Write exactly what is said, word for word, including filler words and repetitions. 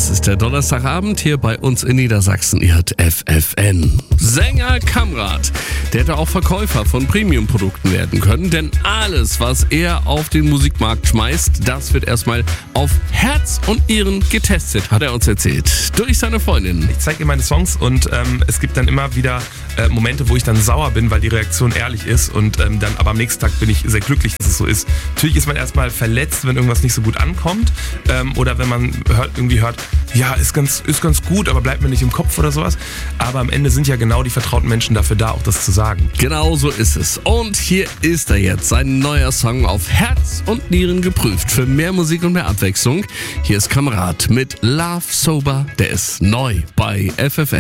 Das ist der Donnerstagabend hier bei uns in Niedersachsen. Ihr hört F F N. Sänger Kamrat, der hätte auch Verkäufer von Premium-Produkten werden können, denn alles, was er auf den Musikmarkt schmeißt, das wird erstmal auf Herz und Nieren getestet, hat er uns erzählt. Durch seine Freundin. Ich zeige ihr meine Songs und ähm, es gibt dann immer wieder äh, Momente, wo ich dann sauer bin, weil die Reaktion ehrlich ist und ähm, dann, aber am nächsten Tag bin ich sehr glücklich, dass es so ist. Natürlich ist man erstmal verletzt, wenn irgendwas nicht so gut ankommt ähm, oder wenn man hört, irgendwie hört, ja, ist ganz, ist ganz gut, aber bleibt mir nicht im Kopf oder sowas. Aber am Ende sind ja genau die vertrauten Menschen dafür da, auch das zu sagen. Genau so ist es. Und hier ist er jetzt, sein neuer Song auf Herz und Nieren geprüft. Für mehr Musik und mehr Abwechslung. Hier ist Kamrat mit Love Sober. Der ist neu bei F F N.